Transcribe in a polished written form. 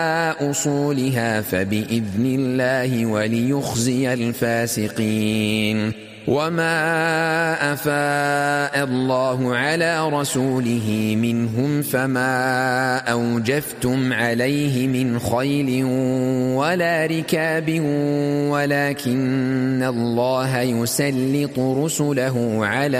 أصولها فبإذن الله وليخزي الفاسقين. وما أفاء الله على رسوله منهم فما أوجفتم عليه من خيل ولا ركاب ولكن الله يسلط رسله على